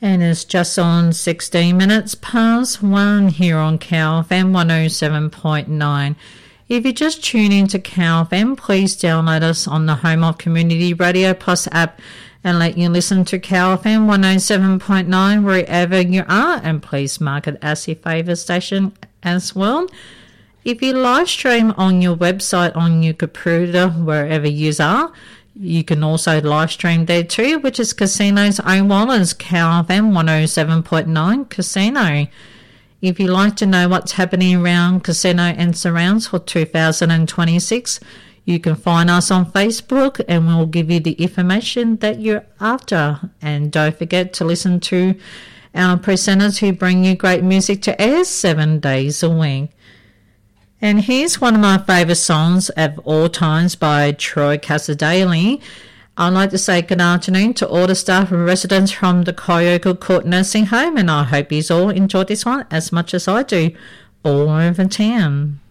And it's just on 16 minutes past 1 here on Cow FM 107.9. If you just tune into Cow FM, please download us on the Home of Community Radio Plus app and let you listen to Cow FM 107.9 wherever you are, and please mark it as your favourite station as well. If you live stream on your website on your computer, wherever you are, you can also live stream there too, which is Casino's own one, is Cow FM 107.9 Casino. If you'd like to know what's happening around Casino and surrounds for 2026, you can find us on Facebook and we'll give you the information that you're after. And don't forget to listen to our presenters who bring you great music to air 7 days a week. And here's one of my favourite songs of all times by Troy Cassar-Daley. I'd like to say good afternoon to all the staff and residents from the Kyogle Court Nursing Home, and I hope you all enjoyed this one as much as I do all over town.